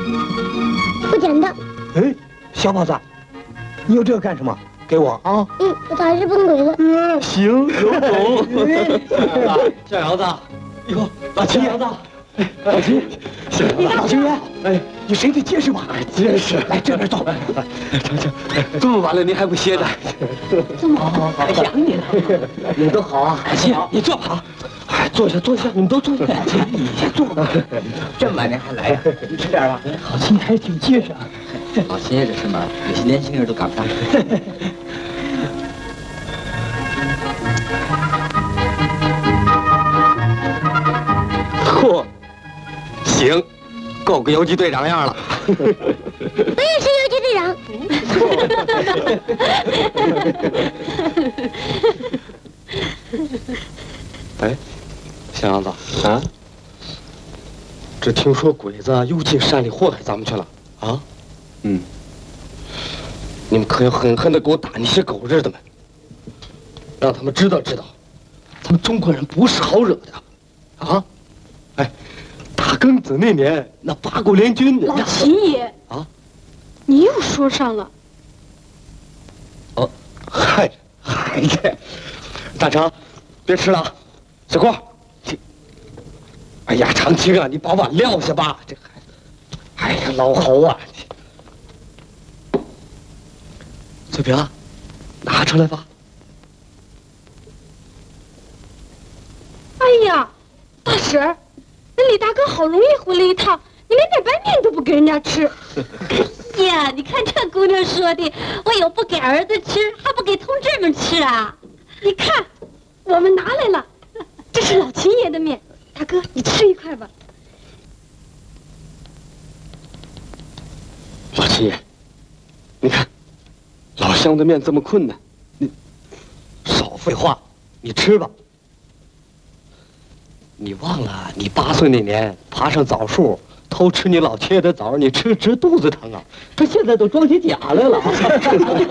不捡的。 哎，小宝子，你有这个干什么？给我啊！ 我打日本鬼子。 行，有种。 小姚子， 哟，老秦，老秦，老秦爷，哎，你谁得结实吧？ 结实。 来这边坐。 成，这么晚了您还不歇着？ 这么好，想你了。 你们都好啊。 秦，你坐吧。哎，坐下，你们都坐下。你先坐吧。 这么晚您还来呀？你吃点吧。 老秦还挺结实啊。 老秦爷这事嘛，有些年轻人都赶不上。嚯，行，够个游击队长样了。 我也是游击队长。 哎，小杨子啊，这听说鬼子又进山里祸害咱们去了啊？你们可要狠狠的给我打那些狗日的们，让他们知道，咱们中国人不是好惹的啊！哎，大庚子那年那八国联军， 老秦爷啊， 你又说上了。 哦，嗨，大成，别吃了啊，小郭，哎呀，长青啊，你把碗撂下吧，这孩子，哎呀，老侯啊！翠萍，拿出来吧。 哎呀，大婶儿，那李大哥好容易回来一趟，你连点白面都不给人家吃。 呀，你看这姑娘说的，我有不给儿子吃，还不给同志们吃啊？ 你看，我们拿来了，这是老秦爷的面，大哥你吃一块吧。 老秦爷，你看。老乡的面这么困难，你少废话，你吃吧。你忘了你8岁那年爬上枣树偷吃你老七爷的枣，你吃直肚子疼啊！他现在都装起假来了啊！